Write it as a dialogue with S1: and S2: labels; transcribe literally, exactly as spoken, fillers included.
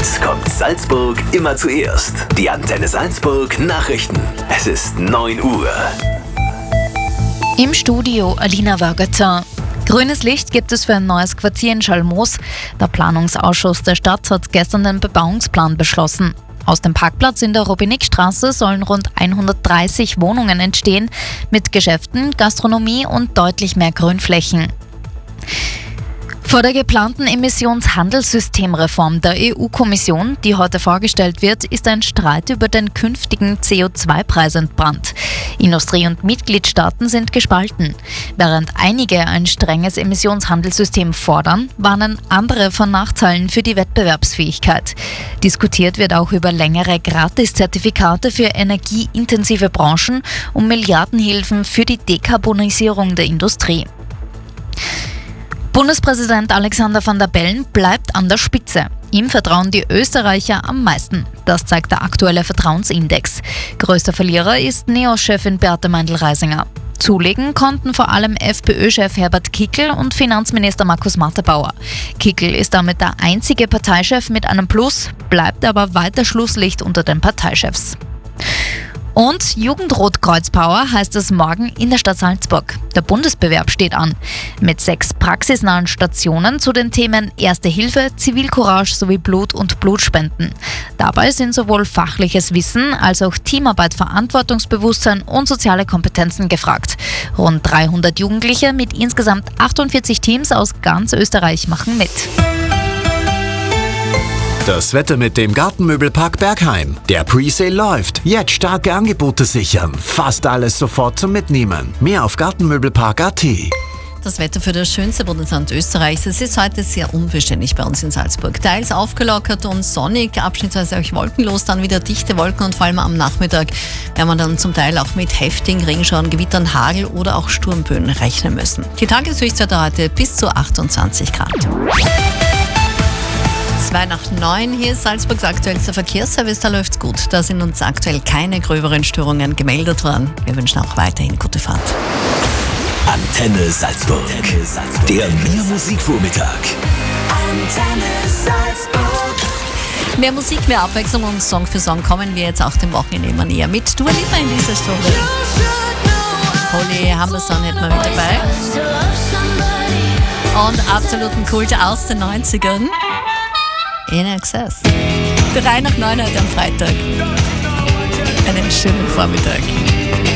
S1: eins kommt Salzburg immer zuerst. Die Antenne Salzburg Nachrichten. Es ist neun Uhr.
S2: Im Studio Alina Wagater. Grünes Licht gibt es für ein neues Quartier in Schalmoos. Der Planungsausschuss der Stadt hat gestern den Bebauungsplan beschlossen. Aus dem Parkplatz in der Robinickstraße sollen rund hundertdreißig Wohnungen entstehen, mit Geschäften, Gastronomie und deutlich mehr Grünflächen. Vor der geplanten Emissionshandelssystemreform der E U-Kommission, die heute vorgestellt wird, ist ein Streit über den künftigen C O zwei Preis entbrannt. Industrie und Mitgliedstaaten sind gespalten. Während einige ein strenges Emissionshandelssystem fordern, warnen andere von Nachteilen für die Wettbewerbsfähigkeit. Diskutiert wird auch über längere Gratiszertifikate für energieintensive Branchen und Milliardenhilfen für die Dekarbonisierung der Industrie. Bundespräsident Alexander Van der Bellen bleibt an der Spitze. Ihm vertrauen die Österreicher am meisten. Das zeigt der aktuelle Vertrauensindex. Größter Verlierer ist Neo-Chefin Beate Meindl-Reisinger. Zulegen konnten vor allem FPÖ-Chef Herbert Kickl und Finanzminister Markus Matterbauer. Kickl ist damit der einzige Parteichef mit einem Plus, bleibt aber weiter Schlusslicht unter den Parteichefs. Und Jugendrotkreuz-Power heißt es morgen in der Stadt Salzburg. Der Bundesbewerb steht an. Mit sechs praxisnahen Stationen zu den Themen Erste Hilfe, Zivilcourage sowie Blut- und Blutspenden. Dabei sind sowohl fachliches Wissen als auch Teamarbeit, Verantwortungsbewusstsein und soziale Kompetenzen gefragt. Rund dreihundert Jugendliche mit insgesamt achtundvierzig Teams aus ganz Österreich machen mit.
S3: Das Wetter mit dem Gartenmöbelpark Bergheim. Der Presale läuft. Jetzt starke Angebote sichern. Fast alles sofort zum Mitnehmen. Mehr auf gartenmöbelpark punkt at.
S4: Das Wetter für das schönste Bundesland Österreichs. Es ist heute sehr unbeständig bei uns in Salzburg. Teils aufgelockert und sonnig, abschnittsweise auch wolkenlos, dann wieder dichte Wolken und vor allem am Nachmittag werden wir dann zum Teil auch mit heftigen Regenschauern, Gewittern, Hagel oder auch Sturmböen rechnen müssen. Die Tageshöchstwerte heute bis zu achtundzwanzig Grad. Zwei nach neun, hier ist Salzburgs aktuellster Verkehrsservice, da läuft's gut. Da sind uns aktuell keine gröberen Störungen gemeldet worden. Wir wünschen auch weiterhin gute Fahrt.
S1: Antenne Salzburg. Antenne Salzburg. Der Mehr Musikvormittag.
S4: Antenne Salzburg. Mehr Musik, mehr Abwechslung und Song für Song kommen wir jetzt auch dem Wochenende immer näher mit. Dua Lipa in dieser Stunde. Holly Hammerson hätten wir mit dabei. Und absoluten Kult aus den neunzigern. In Excess. Drei nach neun heute am Freitag. Einen schönen Vormittag.